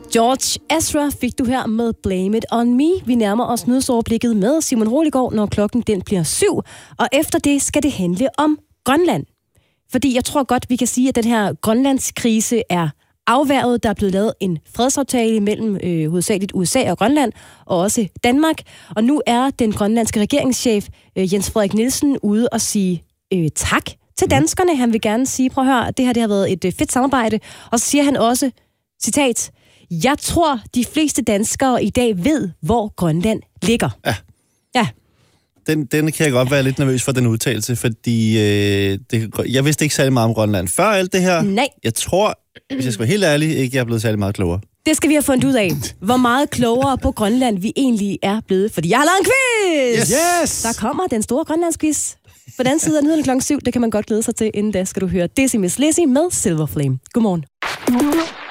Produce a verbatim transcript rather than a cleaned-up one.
George Ezra fik du her med Blame It On Me. Vi nærmer os nyhedsoverblikket med Simon Roligård, når klokken den bliver syv. Og efter det skal det handle om Grønland. Fordi jeg tror godt, vi kan sige, at den her Grønlandskrise er afværget. Der er blevet lavet en fredsaftale mellem øh, hovedsageligt U S A og Grønland, og også Danmark. Og nu er den grønlandske regeringschef øh, Jens Frederik Nielsen ude og sige øh, tak til danskerne. Han vil gerne sige, prøv at høre, det her det har været et øh, fedt samarbejde. Og så siger han også, citat, jeg tror, de fleste danskere i dag ved, hvor Grønland ligger. Ja. Ja. Den, den kan jeg godt være lidt nervøs for, den udtalelse, fordi øh, det, jeg vidste ikke særlig meget om Grønland før alt det her. Nej. Jeg tror, hvis jeg skal være helt ærlig, ikke jeg er blevet særlig meget klogere. Det skal vi have fundet ud af, hvor meget klogere på Grønland vi egentlig er blevet, fordi jeg har lavet en quiz! Yes! yes! Der kommer den store Grønlandsquiz. På den side af nyhederne klokken syv, det kan man godt glæde sig til. Inden da skal du høre Desi Miss Lizzy med Silver Flame. Godmorgen.